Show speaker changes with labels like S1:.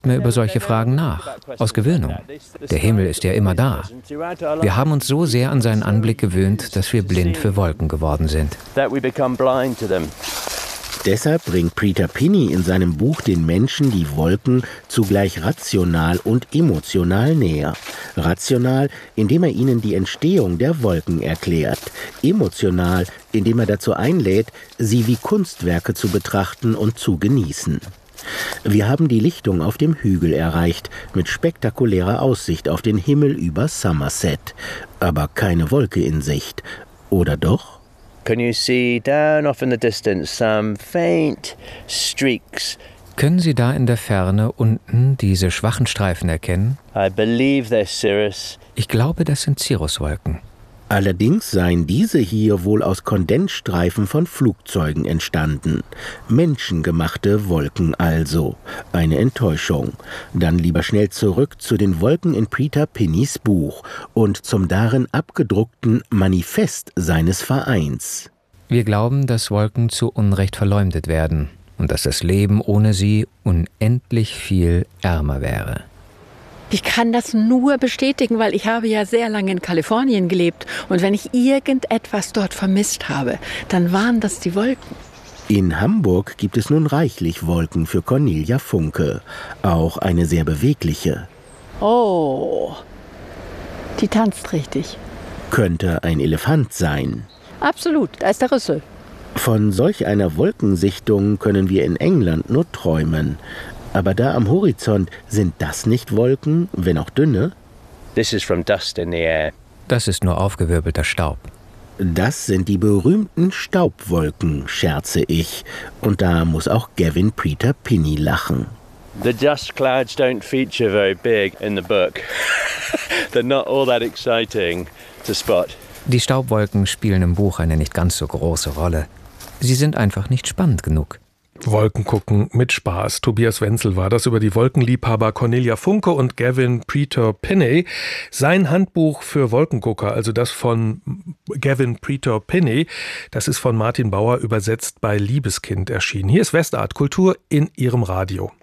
S1: mehr über solche Fragen nach, aus Gewöhnung. Der Himmel ist ja immer da. Wir haben uns so sehr an seinen Anblick gewöhnt, dass wir blind für Wolken geworden sind.
S2: Deshalb bringt Peter Pinney in seinem Buch den Menschen die Wolken zugleich rational und emotional näher. Rational, indem er ihnen die Entstehung der Wolken erklärt. Emotional, indem er dazu einlädt, sie wie Kunstwerke zu betrachten und zu genießen. Wir haben die Lichtung auf dem Hügel erreicht, mit spektakulärer Aussicht auf den Himmel über Somerset. Aber keine Wolke in Sicht. Oder doch?
S3: Can you see down off in the distance some faint streaks?
S1: Können Sie da in der Ferne unten diese schwachen Streifen erkennen?
S3: I believe they're cirrus.
S1: Ich glaube, das sind Cirruswolken.
S2: Allerdings seien diese hier wohl aus Kondensstreifen von Flugzeugen entstanden. Menschengemachte Wolken also. Eine Enttäuschung. Dann lieber schnell zurück zu den Wolken in Peter Pinneys Buch und zum darin abgedruckten Manifest seines Vereins.
S1: Wir glauben, dass Wolken zu Unrecht verleumdet werden und dass das Leben ohne sie unendlich viel ärmer wäre.
S4: Ich kann das nur bestätigen, weil ich habe ja sehr lange in Kalifornien gelebt. Und wenn ich irgendetwas dort vermisst habe, dann waren das die Wolken.
S2: In Hamburg gibt es nun reichlich Wolken für Cornelia Funke. Auch eine sehr bewegliche.
S4: Oh, die tanzt richtig.
S2: Könnte ein Elefant sein.
S4: Absolut, da ist der Rüssel.
S2: Von solch einer Wolkensichtung können wir in England nur träumen. Aber da am Horizont, sind das nicht Wolken, wenn auch dünne?
S3: This is from dust in the air.
S1: Das ist nur aufgewirbelter Staub.
S2: Das sind die berühmten Staubwolken, scherze ich. Und da muss auch Gavin Peter Pinney lachen.
S3: The dust clouds don't feature very big in the book. They're not all that exciting to spot.
S1: Die Staubwolken spielen im Buch eine nicht ganz so große Rolle. Sie sind einfach nicht spannend genug.
S5: Wolken gucken mit Spaß. Tobias Wenzel war das über die Wolkenliebhaber Cornelia Funke und Gavin Peter Pinney. Sein Handbuch für Wolkengucker, also das von Gavin Peter Pinney, das ist von Martin Bauer übersetzt bei Liebeskind erschienen. Hier ist Westart Kultur in Ihrem Radio.